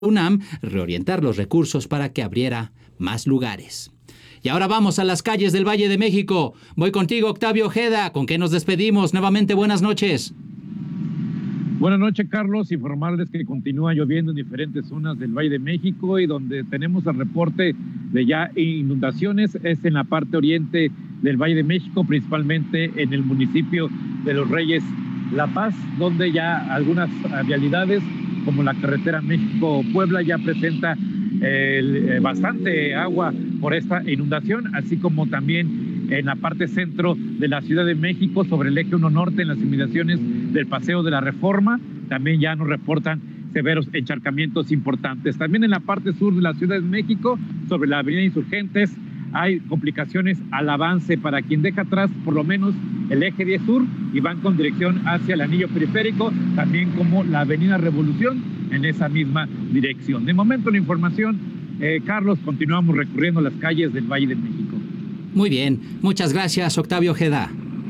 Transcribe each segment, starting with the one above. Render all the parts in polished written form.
UNAM reorientar los recursos para que abriera más lugares. Y ahora vamos a las calles del Valle de México. Voy contigo, Octavio Ojeda. ¿Con qué nos despedimos? Nuevamente, buenas noches. Buenas noches, Carlos. Informarles que continúa lloviendo en diferentes zonas del Valle de México y donde tenemos el reporte de ya inundaciones es en la parte oriente del Valle de México, principalmente en el municipio de Los Reyes La Paz, donde ya algunas vialidades como la carretera México-Puebla ya presenta bastante agua por esta inundación, así como también en la parte centro de la Ciudad de México, sobre el eje 1 norte, en las inmediaciones del Paseo de la Reforma, también ya nos reportan severos encharcamientos importantes. También en la parte sur de la Ciudad de México, sobre la avenida Insurgentes, hay complicaciones al avance para quien deja atrás por lo menos el eje 10 sur y van con dirección hacia el anillo periférico, también como la avenida Revolución en esa misma dirección. De momento la información, Carlos, continuamos recorriendo las calles del Valle de México. Muy bien, muchas gracias, Octavio Ojeda.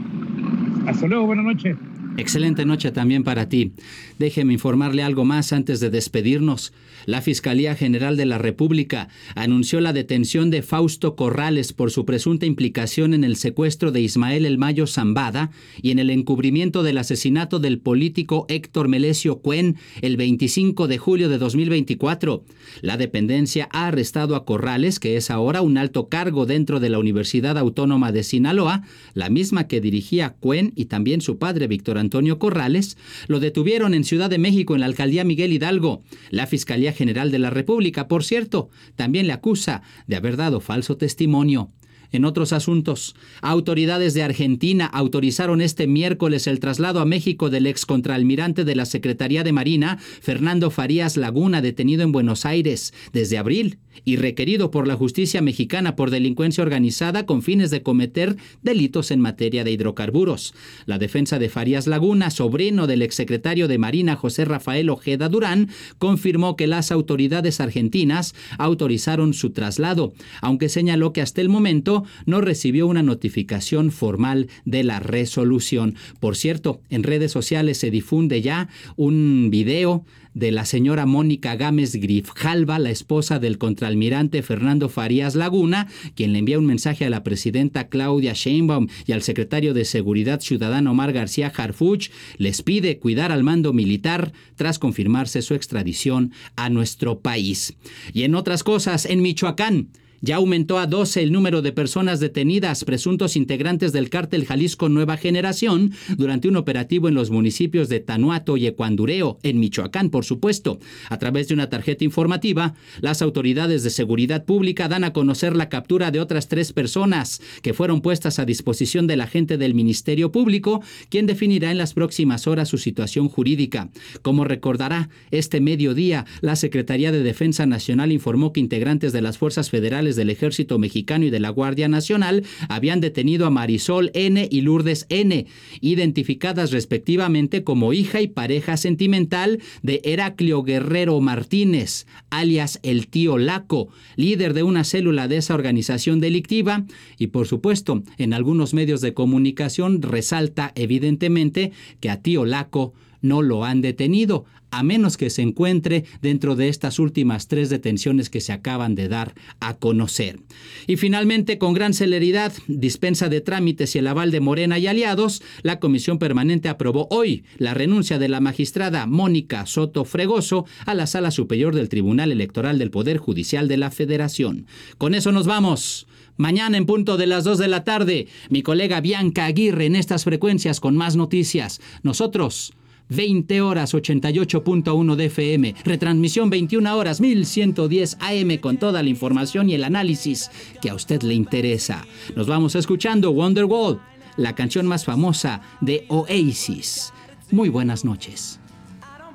Hasta luego, buenas noches. Excelente noche también para ti. Déjeme informarle algo más antes de despedirnos. La Fiscalía General de la República anunció la detención de Fausto Corrales por su presunta implicación en el secuestro de Ismael El Mayo Zambada y en el encubrimiento del asesinato del político Héctor Melesio Cuen el 25 de julio de 2024. La dependencia ha arrestado a Corrales, que es ahora un alto cargo dentro de la Universidad Autónoma de Sinaloa, la misma que dirigía Cuen y también su padre Víctor Antonio Corrales. Lo detuvieron en Ciudad de México, en la alcaldía Miguel Hidalgo. La Fiscalía General de la República, por cierto, también le acusa de haber dado falso testimonio. En otros asuntos, autoridades de Argentina autorizaron este miércoles el traslado a México del excontraalmirante de la Secretaría de Marina, Fernando Farías Laguna, detenido en Buenos Aires desde abril y requerido por la justicia mexicana por delincuencia organizada con fines de cometer delitos en materia de hidrocarburos. La defensa de Farías Laguna, sobrino del exsecretario de Marina José Rafael Ojeda Durán, confirmó que las autoridades argentinas autorizaron su traslado, aunque señaló que hasta el momento no recibió una notificación formal de la resolución. Por cierto, en redes sociales se difunde ya un video de la señora Mónica Gámez Grijalva, la esposa del contraalmirante Fernando Farías Laguna, quien le envía un mensaje a la presidenta Claudia Sheinbaum y al secretario de Seguridad Ciudadana Omar García Harfuch. Les pide cuidar al mando militar tras confirmarse su extradición a nuestro país. Y en otras cosas, en Michoacán, ya aumentó a 12 el número de personas detenidas, presuntos integrantes del cártel Jalisco Nueva Generación, durante un operativo en los municipios de Tanuato y Ecuandureo, en Michoacán, por supuesto. A través de una tarjeta informativa, las autoridades de seguridad pública dan a conocer la captura de otras 3 personas que fueron puestas a disposición del agente del Ministerio Público, quien definirá en las próximas horas su situación jurídica. Como recordará, este mediodía, la Secretaría de Defensa Nacional informó que integrantes de las fuerzas federales del Ejército Mexicano y de la Guardia Nacional habían detenido a Marisol N. y Lourdes N., identificadas respectivamente como hija y pareja sentimental de Heraclio Guerrero Martínez, alias el Tío Laco, líder de una célula de esa organización delictiva, y por supuesto, en algunos medios de comunicación resalta evidentemente que a Tío Laco no lo han detenido, a menos que se encuentre dentro de estas últimas 3 detenciones que se acaban de dar a conocer. Y finalmente, con gran celeridad, dispensa de trámites y el aval de Morena y aliados, la Comisión Permanente aprobó hoy la renuncia de la magistrada Mónica Soto Fregoso a la Sala Superior del Tribunal Electoral del Poder Judicial de la Federación. Con eso nos vamos. Mañana en punto de las 2 de la tarde, mi colega Bianca Aguirre en estas frecuencias con más noticias. Nosotros 20 horas 88.1 de FM, retransmisión 21 horas 1110 AM con toda la información y el análisis que a usted le interesa. Nos vamos escuchando Wonderwall, la canción más famosa de Oasis. Muy buenas noches.